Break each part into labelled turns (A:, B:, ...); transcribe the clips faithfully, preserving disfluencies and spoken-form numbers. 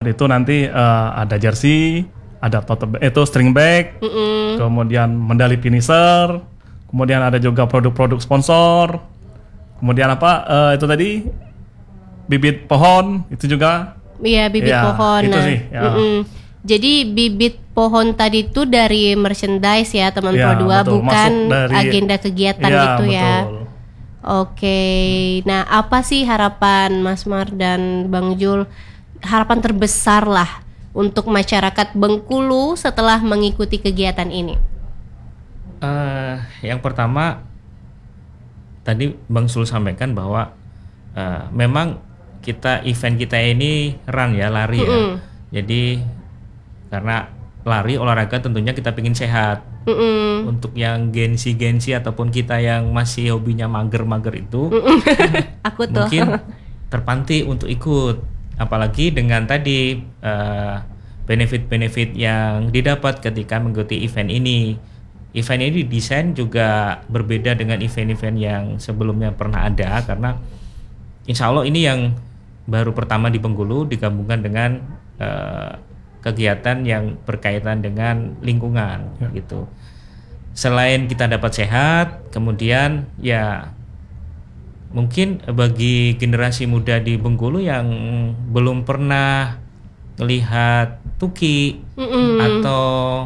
A: itu nanti uh, ada jersey, ada tote bag, itu string bag, Mm-mm. kemudian medali finisher, kemudian ada juga produk-produk sponsor, kemudian apa uh, itu tadi bibit pohon itu juga.
B: Iya, bibit
A: ya,
B: pohon.
A: Itu
B: nah.
A: sih. Ya.
B: Jadi bibit pohon tadi itu dari merchandise ya teman
A: ya,
B: Pro dua,
A: betul.
B: bukan
A: dari,
B: agenda kegiatan
A: ya,
B: gitu
A: betul.
B: ya. Oke, nah apa sih harapan Mas Mar dan Bang Jul, harapan terbesar lah untuk masyarakat Bengkulu setelah mengikuti kegiatan ini?
C: Uh, yang pertama tadi Bang Sul sampaikan bahwa uh, memang kita event kita ini run ya, lari mm-hmm. ya. Jadi karena lari olahraga tentunya kita pengen sehat. Mm-hmm. Untuk yang gensi-gensi ataupun kita yang masih hobinya mager-mager itu, mm-hmm.
B: Aku tuh.
C: mungkin terpanti untuk ikut. Apalagi dengan tadi uh, benefit-benefit yang didapat ketika mengikuti event ini. Event ini didesain juga berbeda dengan event-event yang sebelumnya pernah ada, karena insya Allah ini yang baru pertama di Bengkulu digabungkan dengan uh, kegiatan yang berkaitan dengan lingkungan ya. Gitu. Selain kita dapat sehat, kemudian ya mungkin bagi generasi muda di Bengkulu yang belum pernah melihat tuki Mm-mm. atau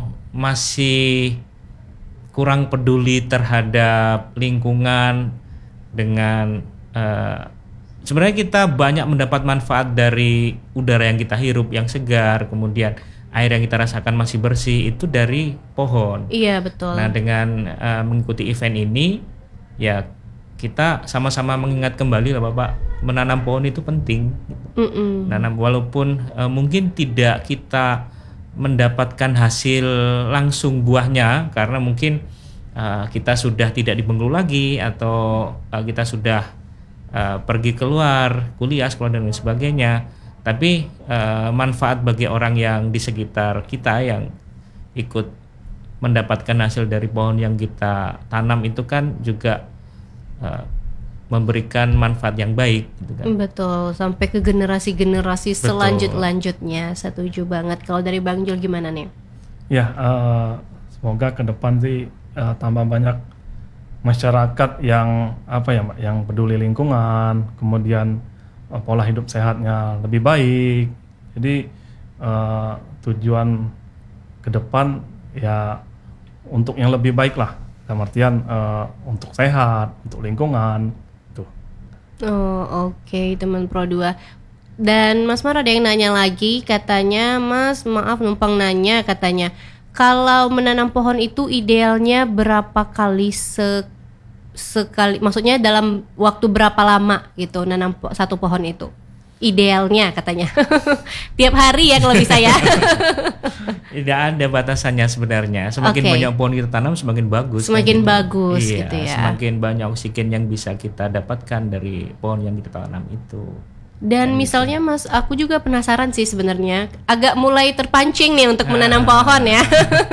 C: masih kurang peduli terhadap lingkungan dengan uh, sebenarnya kita banyak mendapat manfaat dari udara yang kita hirup yang segar, kemudian air yang kita rasakan masih bersih itu dari pohon.
B: Iya, betul.
C: Nah, dengan uh, mengikuti event ini ya kita sama-sama mengingat kembali lah Bapak, menanam pohon itu penting. Mm-mm. Nanam walaupun uh, mungkin tidak kita mendapatkan hasil langsung buahnya karena mungkin uh, kita sudah tidak di Bengkulu lagi atau uh, kita sudah uh, pergi keluar kuliah, sekolah dan lain sebagainya. Tapi uh, manfaat bagi orang yang di sekitar kita yang ikut mendapatkan hasil dari pohon yang kita tanam itu kan juga uh, memberikan manfaat yang baik gitu kan.
B: Betul, sampai ke generasi-generasi selanjut-lanjutnya. Setuju banget. Kalau dari Bang Jul gimana nih?
A: Ya, uh, semoga ke depan sih uh, tambah banyak masyarakat yang apa ya, Mbak, yang peduli lingkungan, kemudian pola hidup sehatnya lebih baik. Jadi uh, tujuan ke depan ya untuk yang lebih baik lah, dalam artian uh, untuk sehat, untuk lingkungan tuh.
B: Oh oke okay, teman Pro dua. Dan Mas Mar ada yang nanya lagi, katanya Mas maaf numpang nanya, katanya kalau menanam pohon itu idealnya berapa kali se sekali, maksudnya dalam waktu berapa lama gitu nanam po- satu pohon itu idealnya katanya. Tiap hari ya kalau bisa ya.
C: Tidak ada batasannya sebenarnya, semakin okay. banyak pohon kita tanam semakin bagus,
B: semakin
C: kan,
B: bagus
C: iya,
B: gitu ya,
C: semakin banyak oksigen yang bisa kita dapatkan dari pohon yang kita tanam itu.
B: Dan
C: yang
B: misalnya
C: itu.
B: Mas, aku juga penasaran sih sebenarnya, agak mulai terpancing nih untuk menanam pohon ya.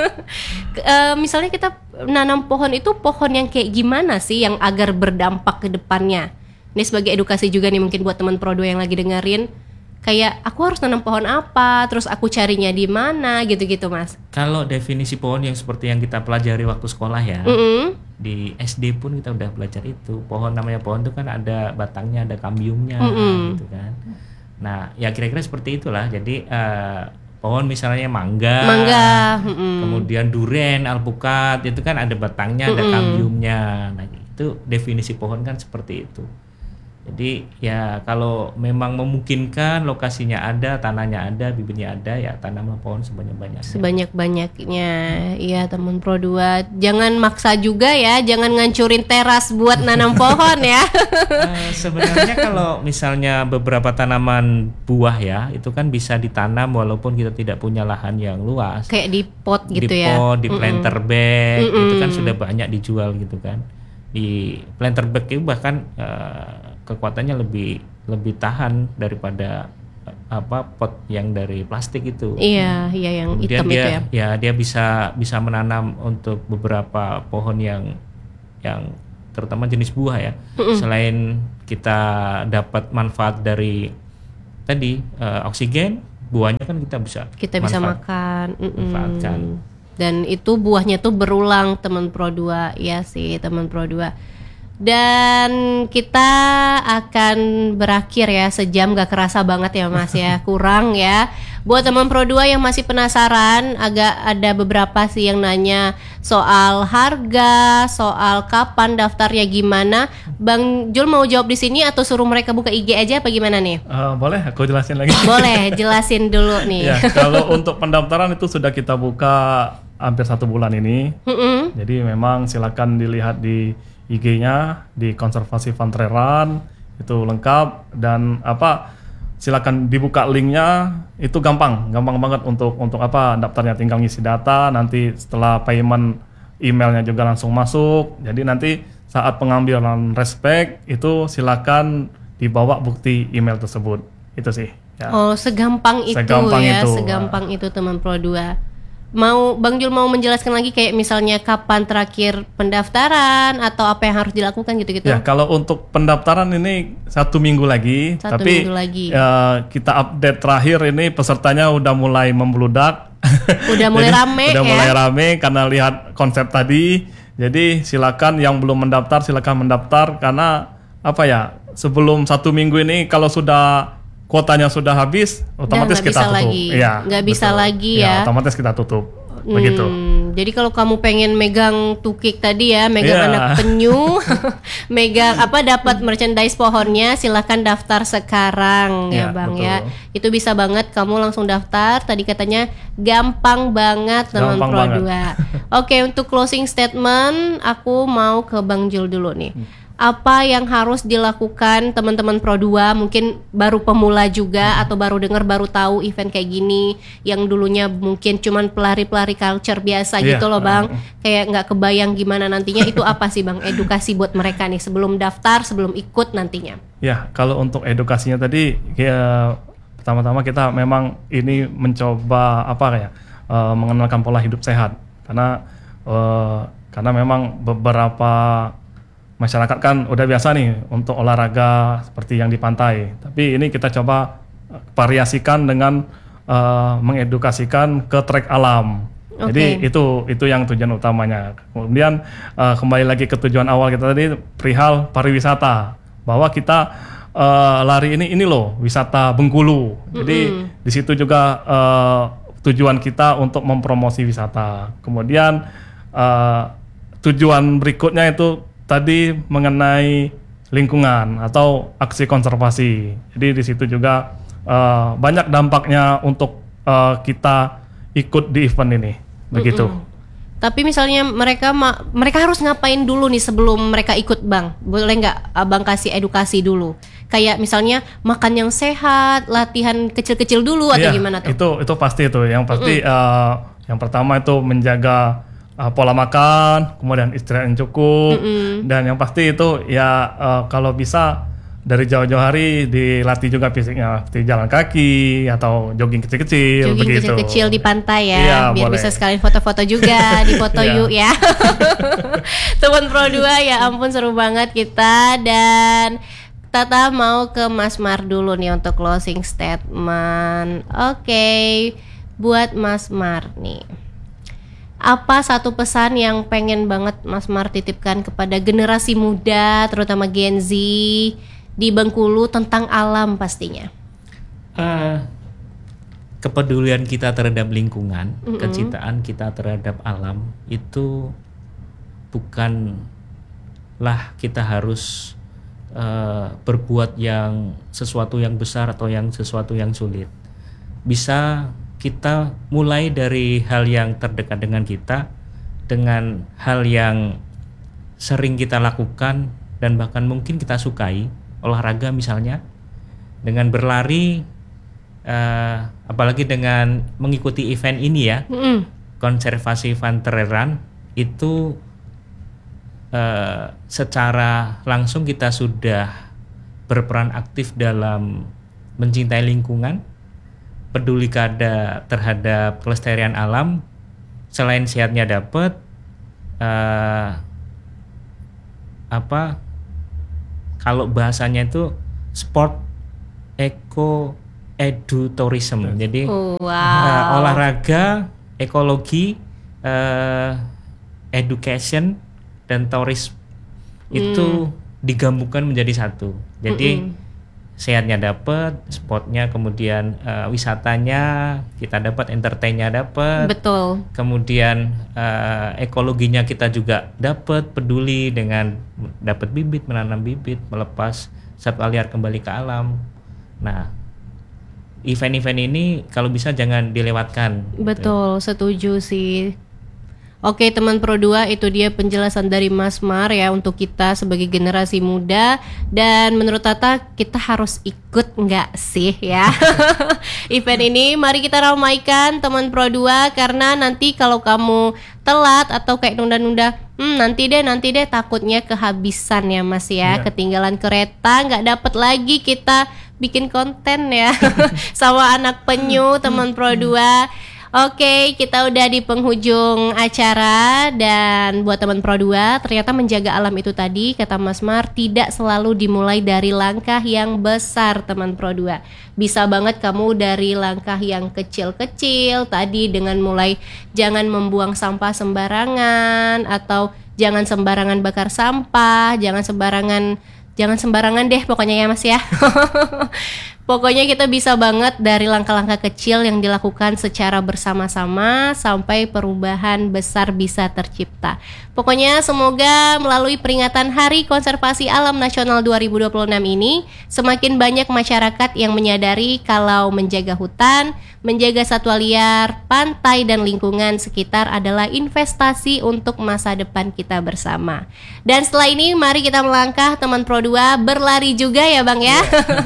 B: e, misalnya kita menanam pohon itu pohon yang kayak gimana sih yang agar berdampak ke depannya? Ini sebagai edukasi juga nih mungkin buat teman Pro dua yang lagi dengerin. Kayak aku harus nanam pohon apa, terus aku carinya di mana gitu-gitu Mas.
C: Kalau definisi pohon yang seperti yang kita pelajari waktu sekolah ya, mm-hmm. di S D pun kita udah belajar itu. Pohon namanya pohon itu kan ada batangnya, ada kambiumnya, mm-hmm. gitu kan. Nah, ya kira-kira seperti itulah. Jadi uh, pohon misalnya mangga,
B: mangga, mm-hmm.
C: kemudian duren, alpukat, itu kan ada batangnya, mm-hmm. ada kambiumnya. Nah, itu definisi pohon kan seperti itu. Jadi ya kalau memang memungkinkan, lokasinya ada, tanahnya ada, bibitnya ada, ya tanamlah pohon sebanyak-banyaknya.
B: Sebanyak-banyaknya, iya teman Pro dua. Jangan maksa juga ya, jangan ngancurin teras buat nanam pohon ya.
C: uh, sebenarnya kalau misalnya beberapa tanaman buah ya, itu kan bisa ditanam walaupun kita tidak punya lahan yang luas.
B: Kayak di pot gitu
C: di
B: ya.
C: Di pot, di planter Mm-mm. bag,
B: Mm-mm.
C: itu kan sudah banyak dijual gitu kan. Di planter bag itu bahkan uh, kekuatannya lebih lebih tahan daripada apa pot yang dari plastik itu.
B: Iya, iya yang
C: Kemudian
B: hitam
C: dia,
B: itu ya.
C: Ya dia bisa bisa menanam untuk beberapa pohon yang yang terutama jenis buah ya. Mm-mm. Selain kita dapat manfaat dari tadi uh, oksigen, buahnya kan kita bisa
B: Kita bisa
C: manfaat-
B: makan. Mm-mm.
C: manfaatkan.
B: Dan itu buahnya tuh berulang teman Pro dua. Ya sih teman Pro dua. Dan kita akan berakhir ya, sejam gak kerasa banget ya Mas ya, kurang ya. Buat teman Pro dua yang masih penasaran, agak ada beberapa sih yang nanya soal harga, soal kapan daftarnya gimana. Bang Jul mau jawab di sini atau suruh mereka buka I G aja apa gimana nih?
A: Eh, boleh aku jelasin lagi?
B: Boleh, jelasin dulu nih.
A: Ya, kalau untuk pendaftaran itu sudah kita buka hampir satu bulan ini.
B: Mm-mm.
A: Jadi memang silakan dilihat di I G-nya di Konservasi Pantreran itu lengkap, dan apa silakan dibuka linknya, itu gampang, gampang banget untuk untuk apa daftarnya, tinggal ngisi data, nanti setelah payment emailnya juga langsung masuk. Jadi nanti saat pengambilan respek itu silakan dibawa bukti email tersebut. Itu sih. Ya.
B: Oh, segampang itu
A: Segampang
B: ya,
A: itu.
B: segampang itu teman Pro dua. Mau Bang Jul mau menjelaskan lagi kayak misalnya kapan terakhir pendaftaran atau apa yang harus dilakukan gitu-gitu?
A: Ya, kalau untuk pendaftaran ini satu minggu lagi,
B: Satu
A: tapi
B: minggu lagi.
A: ya, kita update terakhir ini pesertanya udah mulai membludak.
B: Udah mulai
A: Jadi,
B: rame
A: udah
B: ya.
A: mulai rame karena lihat konsep tadi. Jadi silakan yang belum mendaftar silakan mendaftar, karena apa ya, sebelum satu minggu ini kalau sudah kuotanya sudah habis, otomatis
B: nggak
A: kita
B: bisa
A: tutup.
B: lagi.
A: Iya,
B: Nggak bisa
A: betul.
B: lagi ya.
A: Otomatis kita tutup. Begitu.
B: Hmm, jadi kalau kamu pengen megang tukik tadi ya, megang
A: Iya.
B: anak penyu, megang apa dapat merchandise pohonnya, silahkan daftar sekarang ya
A: Iya,
B: Bang
A: betul.
B: ya. Itu bisa banget kamu langsung daftar. Tadi katanya gampang banget teman
A: Gampang
B: Pro
A: banget.
B: dua. Oke, untuk closing statement aku mau ke Bang Jul dulu nih. Apa yang harus dilakukan teman-teman Pro dua, mungkin baru pemula juga atau baru dengar baru tahu event kayak gini, yang dulunya mungkin cuman pelari-pelari culture biasa
A: Iya,
B: gitu loh Bang, kayak nggak kebayang gimana nantinya, itu apa sih Bang edukasi buat mereka nih sebelum daftar, sebelum ikut nantinya?
A: Ya, kalau untuk edukasinya tadi, ya, pertama-tama kita memang ini mencoba apa ya, eh, mengenalkan pola hidup sehat, karena eh, karena memang beberapa masyarakat kan udah biasa nih untuk olahraga seperti yang di pantai, tapi ini kita coba variasikan dengan eh, mengedukasikan ke trek alam. Jadi
B: Oke.
A: itu itu yang tujuan utamanya. Kemudian eh, kembali lagi ke tujuan awal kita tadi, perihal pariwisata, bahwa kita eh, lari ini ini loh wisata Bengkulu. Jadi di situ juga eh, tujuan kita untuk mempromosi wisata. Kemudian eh, tujuan berikutnya itu tadi mengenai lingkungan atau aksi konservasi. Jadi di situ juga eh, banyak dampaknya untuk eh, kita ikut di event ini. Begitu.
B: Tapi misalnya mereka ma- mereka harus ngapain dulu nih sebelum mereka ikut Bang? Boleh nggak Abang kasih edukasi dulu? Kayak misalnya makan yang sehat, latihan kecil-kecil dulu atau
A: Iya,
B: gimana tuh?
A: Itu itu pasti itu. Yang pasti eh, yang pertama itu menjaga eh, pola makan, kemudian istirahat yang cukup, dan yang pasti itu ya eh, kalau bisa dari jauh-jauh hari dilatih juga fisiknya, seperti jalan kaki atau jogging kecil-kecil.
B: Jogging
A: begitu.
B: kecil-kecil di pantai ya,
A: Iya,
B: biar
A: boleh.
B: bisa sekalian foto-foto juga di foto
A: Iya.
B: yuk ya. Teman Pro dua ya ampun seru banget kita. Dan Tata mau ke Mas Mar dulu nih untuk closing statement. Oke, buat Mas Mar nih, apa satu pesan yang pengen banget Mas Mar titipkan kepada generasi muda, terutama Gen Z di Bengkulu tentang alam pastinya?
C: Eh, kepedulian kita terhadap lingkungan, kecintaan kita terhadap alam itu bukanlah kita harus eh, berbuat yang sesuatu yang besar atau yang sesuatu yang sulit. Bisa kita mulai dari hal yang terdekat dengan kita, dengan hal yang sering kita lakukan dan bahkan mungkin kita sukai, olahraga misalnya, dengan berlari, eh, apalagi dengan mengikuti event ini ya,
B: Mm-mm.
C: konservasi Pantreran, itu eh, secara langsung kita sudah berperan aktif dalam mencintai lingkungan, peduli kada terhadap kelestarian alam. Selain sehatnya dapat, eh, apa kalau bahasanya itu sport eco edutourism. Jadi
B: Oh, wow.
C: uh, olahraga, ekologi, uh, education dan tourism itu digabungkan menjadi satu. Jadi
B: Mm-mm.
C: sehatnya dapat, spotnya, kemudian uh, wisatanya kita dapat, entertainnya dapat,
B: Betul.
C: kemudian uh, ekologinya kita juga dapat, peduli dengan dapat bibit, menanam bibit, melepas satwa liar kembali ke alam. Nah, event-event ini kalau bisa jangan dilewatkan.
B: Betul, setuju sih. Oke teman Pro dua, itu dia penjelasan dari Mas Mar ya untuk kita sebagai generasi muda. Dan menurut Tata kita harus ikut nggak sih ya event ini? Mari kita ramaikan teman Pro dua, karena nanti kalau kamu telat atau kayak nunda-nunda, hmm, nanti deh nanti deh takutnya kehabisan ya Mas ya,
A: Iya.
B: ketinggalan kereta, nggak dapet lagi kita bikin konten ya sama anak penyu teman Pro dua. Oke, kita udah di penghujung acara, dan buat teman Pro dua, ternyata menjaga alam itu tadi kata Mas Mar tidak selalu dimulai dari langkah yang besar teman Pro dua. Bisa banget kamu dari langkah yang kecil-kecil tadi, dengan mulai jangan membuang sampah sembarangan, atau jangan sembarangan bakar sampah, jangan sembarangan jangan sembarangan deh pokoknya ya Mas ya. Pokoknya kita bisa banget dari langkah-langkah kecil yang dilakukan secara bersama-sama sampai perubahan besar bisa tercipta. Pokoknya semoga melalui peringatan Hari Konservasi Alam Nasional dua ribu dua puluh enam ini semakin banyak masyarakat yang menyadari kalau menjaga hutan, menjaga satwa liar, pantai dan lingkungan sekitar adalah investasi untuk masa depan kita bersama. Dan setelah ini mari kita melangkah teman Pro dua, berlari juga ya Bang ya.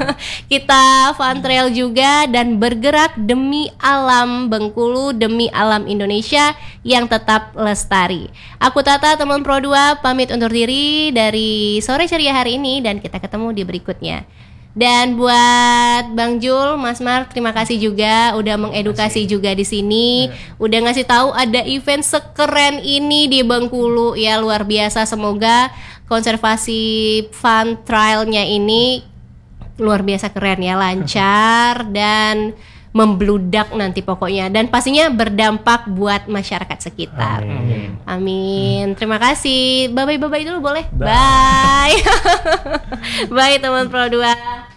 B: Kita fun trail juga dan bergerak demi alam Bengkulu, demi alam Indonesia yang tetap lestari. Aku Tata teman Pro dua pamit undur diri dari sore ceria hari ini, dan kita ketemu di berikutnya. Dan buat Bang Jul, Mas Mar, terima kasih juga udah mengedukasi juga di sini, udah ngasih tahu ada event sekeren ini di Bengkulu ya, luar biasa. Semoga konservasi fun trailnya ini luar biasa keren ya, lancar dan membludak nanti pokoknya, dan pastinya berdampak buat masyarakat sekitar.
A: Amin.
B: Amin. Terima kasih. Bye bye bye dulu boleh?
A: Dah.
B: Bye. Bye teman Pro dua.